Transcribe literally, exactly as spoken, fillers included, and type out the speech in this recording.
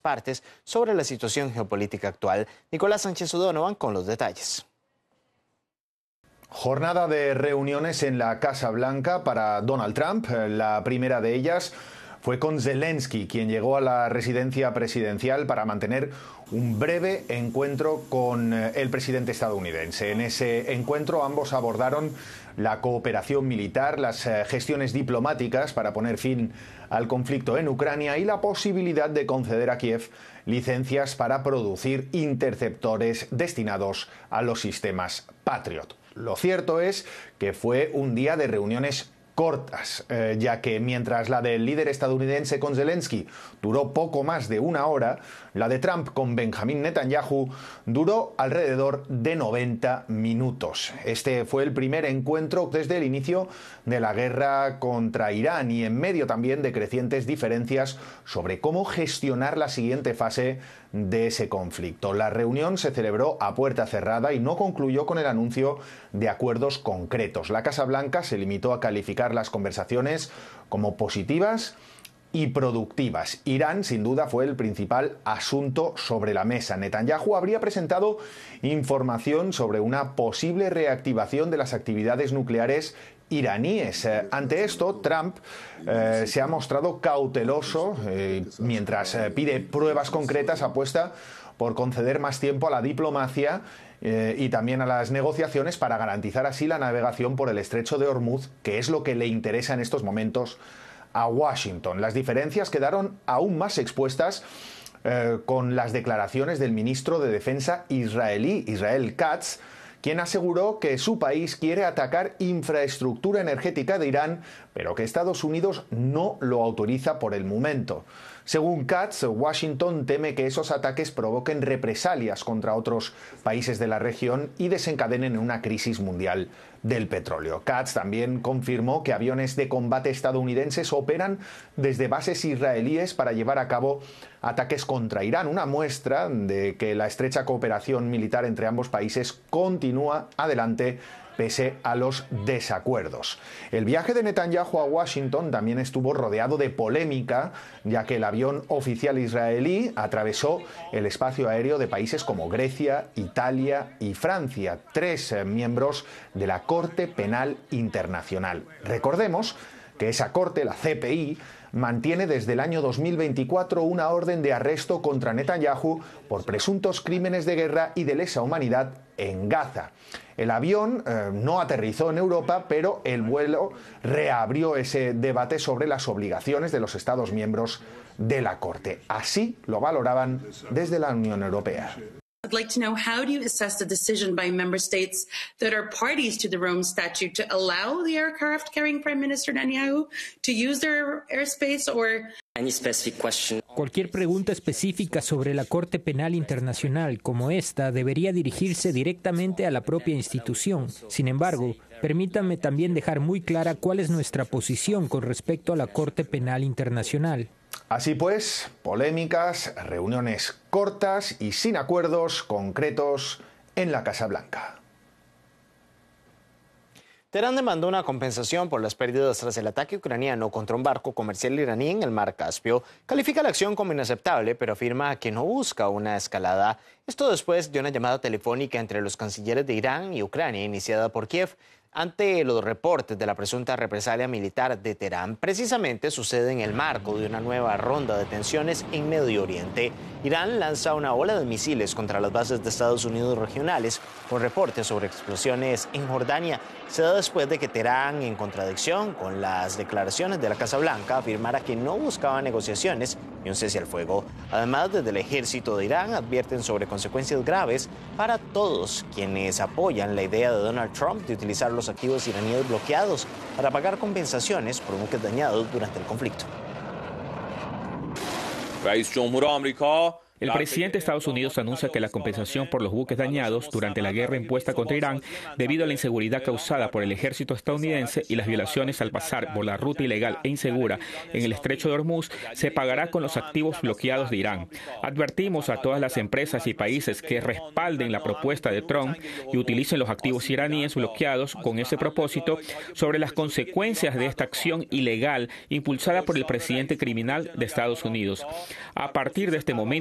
partes sobre la situación geopolítica actual. Nicolás Sánchez O'Donovan con los detalles. Jornada de reuniones en la Casa Blanca para Donald Trump. La primera de ellas fue con Zelensky, quien llegó a la residencia presidencial para mantener un breve encuentro con el presidente estadounidense. En ese encuentro ambos abordaron la cooperación militar, las gestiones diplomáticas para poner fin al conflicto en Ucrania y la posibilidad de conceder a Kiev licencias para producir interceptores destinados a los sistemas Patriot. Lo cierto es que fue un día de reuniones cortas, eh, ya que mientras la del líder estadounidense con Zelensky duró poco más de una hora, la de Trump con Benjamin Netanyahu duró alrededor de noventa minutos. Este fue el primer encuentro desde el inicio de la guerra contra Irán y en medio también de crecientes diferencias sobre cómo gestionar la siguiente fase de ese conflicto. La reunión se celebró a puerta cerrada y no concluyó con el anuncio de acuerdos concretos. La Casa Blanca se limitó a calificar las conversaciones como positivas y productivas. Irán, sin duda, fue el principal asunto sobre la mesa. Netanyahu habría presentado información sobre una posible reactivación de las actividades nucleares iraníes. Eh, ante esto, Trump eh, se ha mostrado cauteloso eh, mientras eh, pide pruebas concretas, apuesta por conceder más tiempo a la diplomacia eh, y también a las negociaciones para garantizar así la navegación por el estrecho de Hormuz, que es lo que le interesa en estos momentos a Washington. Las diferencias quedaron aún más expuestas eh, con las declaraciones del ministro de Defensa israelí, Israel Katz, quien aseguró que su país quiere atacar infraestructura energética de Irán, pero que Estados Unidos no lo autoriza por el momento. Según Katz, Washington teme que esos ataques provoquen represalias contra otros países de la región y desencadenen una crisis mundial del petróleo. Katz también confirmó que aviones de combate estadounidenses operan desde bases israelíes para llevar a cabo ataques contra Irán, una muestra de que la estrecha cooperación militar entre ambos países continúa adelante pese a los desacuerdos. El viaje de Netanyahu a Washington también estuvo rodeado de polémica, ya que el avión oficial israelí atravesó el espacio aéreo de países como Grecia, Italia y Francia, tres eh, miembros de la Corte Penal Internacional. Recordemos que esa corte, la C P I, mantiene desde el año dos mil veinticuatro una orden de arresto contra Netanyahu por presuntos crímenes de guerra y de lesa humanidad en Gaza. El avión eh, no aterrizó en Europa, pero el vuelo reabrió ese debate sobre las obligaciones de los Estados miembros de la Corte. Así lo valoraban desde la Unión Europea. I'd like to know, how do you assess the decision by member states that are parties to the Rome Statute to allow the aircraft carrying Prime Minister Netanyahu to use their airspace, or any specific question? Cualquier pregunta específica sobre la Corte Penal Internacional como esta debería dirigirse directamente a la propia institución. Sin embargo, permítanme también dejar muy clara cuál es nuestra posición con respecto a la Corte Penal Internacional. Así pues, polémicas, reuniones cortas y sin acuerdos concretos en la Casa Blanca. Teherán demandó una compensación por las pérdidas tras el ataque ucraniano contra un barco comercial iraní en el mar Caspio. Califica la acción como inaceptable, pero afirma que no busca una escalada. Esto después de una llamada telefónica entre los cancilleres de Irán y Ucrania iniciada por Kiev ante los reportes de la presunta represalia militar de Teherán. Precisamente sucede en el marco de una nueva ronda de tensiones en Medio Oriente. Irán lanza una ola de misiles contra las bases de Estados Unidos regionales, con reportes sobre explosiones en Jordania. Se da después de que Teherán, en contradicción con las declaraciones de la Casa Blanca, afirmara que no buscaba negociaciones y un cese al fuego. Además, desde el ejército de Irán advierten sobre consecuencias graves para todos quienes apoyan la idea de Donald Trump de utilizar los activos iraníes bloqueados para pagar compensaciones por buques dañados durante el conflicto. رئیس جمهور آمریکا El presidente de Estados Unidos anuncia que la compensación por los buques dañados durante la guerra impuesta contra Irán debido a la inseguridad causada por el ejército estadounidense y las violaciones al pasar por la ruta ilegal e insegura en el estrecho de Hormuz se pagará con los activos bloqueados de Irán. Advertimos a todas las empresas y países que respalden la propuesta de Trump y utilicen los activos iraníes bloqueados con ese propósito sobre las consecuencias de esta acción ilegal impulsada por el presidente criminal de Estados Unidos. A partir de este momento,